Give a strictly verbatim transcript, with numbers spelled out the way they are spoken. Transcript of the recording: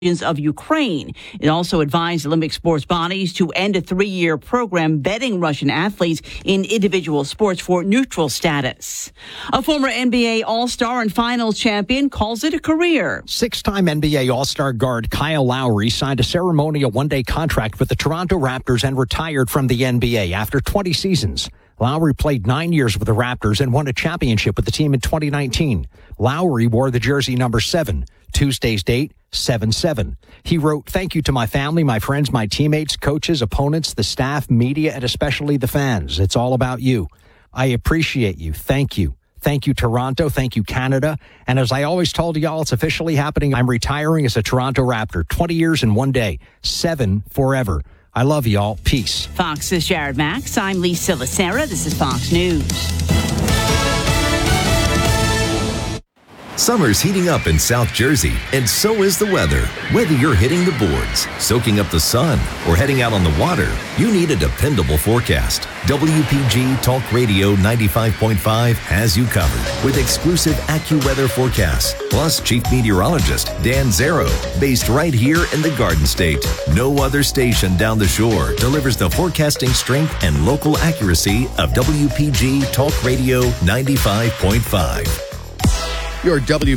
of Ukraine. It also advised Olympic sports bodies to end a three-year program betting Russian athletes in individual sports for neutral status. A former N B A All-Star and Finals champion calls it a career. Six-time N B A All-Star guard Kyle Lowry signed a ceremonial one-day contract with the Toronto Raptors and retired from the N B A after twenty seasons. Lowry played nine years with the Raptors and won a championship with the team in twenty nineteen. Lowry wore the jersey number seven. Tuesday's date, seven seven. He wrote, "Thank you to my family, my friends, my teammates, coaches, opponents, the staff, media, and especially the fans. It's all about you. I appreciate you. Thank you. Thank you, Toronto. Thank you, Canada. And as I always told y'all, it's officially happening. I'm retiring as a Toronto Raptor. twenty years in one day. Seven forever. I love y'all. Peace." Fox's Jared Max. I'm Lisa Lacera. This is Fox News. Summer's heating up in South Jersey, and so is the weather. Whether you're hitting the boards, soaking up the sun, or heading out on the water, you need a dependable forecast. W P G Talk Radio ninety-five point five has you covered with exclusive AccuWeather forecasts, plus Chief Meteorologist Dan Zero, based right here in the Garden State. No other station down the shore delivers the forecasting strength and local accuracy of W P G Talk Radio ninety-five point five. Your W